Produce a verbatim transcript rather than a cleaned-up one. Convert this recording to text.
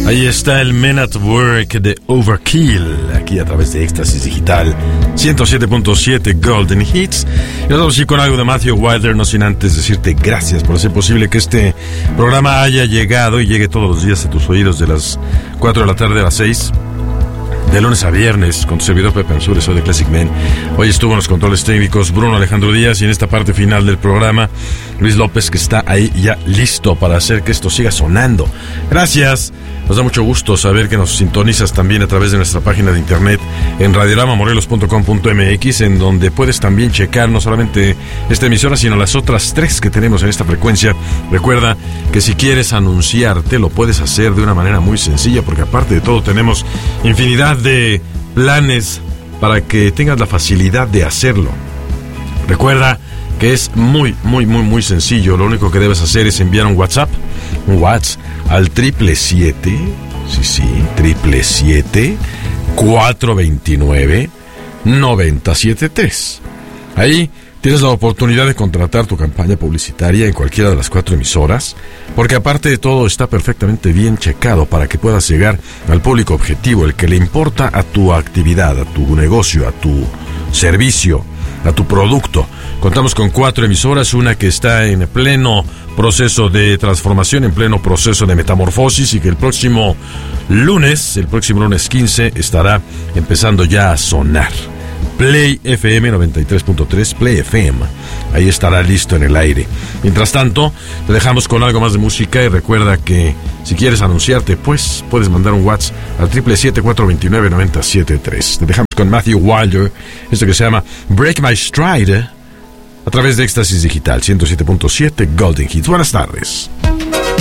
Ahí está el Men at Work de Overkill, aquí a través de Éxtasis Digital ciento siete punto siete Golden Hits. Y nos vamos a ir con algo de Matthew Wilder, no sin antes decirte gracias por hacer posible que este programa haya llegado y llegue todos los días a tus oídos de las cuatro de la tarde a las seis. De lunes a viernes, con tu servidor Pepe Ansures, soy de Classic Man. Hoy estuvo en los controles técnicos Bruno Alejandro Díaz y en esta parte final del programa Luis López, que está ahí ya listo para hacer que esto siga sonando. Gracias, nos da mucho gusto saber que nos sintonizas también a través de nuestra página de internet en radiorama morelos punto com punto m x, en donde puedes también checar no solamente esta emisora, sino las otras tres que tenemos en esta frecuencia. Recuerda que si quieres anunciarte, lo puedes hacer de una manera muy sencilla, porque aparte de todo tenemos infinidad de planes para que tengas la facilidad de hacerlo. Recuerda que es muy, muy, muy, muy sencillo. Lo único que debes hacer es enviar un WhatsApp, un WhatsApp al triple siete, sí, sí, triple siete, cuatro veintinueve, noventa setenta y tres. Ahí tienes la oportunidad de contratar tu campaña publicitaria en cualquiera de las cuatro emisoras, porque aparte de todo está perfectamente bien checado para que puedas llegar al público objetivo, el que le importa a tu actividad, a tu negocio, a tu servicio, a tu producto. Contamos con cuatro emisoras, una que está en pleno proceso de transformación, en pleno proceso de metamorfosis, y que el próximo lunes, el próximo lunes quince, estará empezando ya a sonar. Play F M noventa y tres punto tres, Play F M. Ahí estará listo en el aire. Mientras tanto, te dejamos con algo más de música y recuerda que si quieres anunciarte, pues puedes mandar un WhatsApp al triple siete, cuatro veintinueve, noventa setenta y tres. Te dejamos con Matthew Wilder, esto que se llama Break My Stride, a través de Éxtasis Digital ciento siete punto siete Golden Hits. Buenas tardes.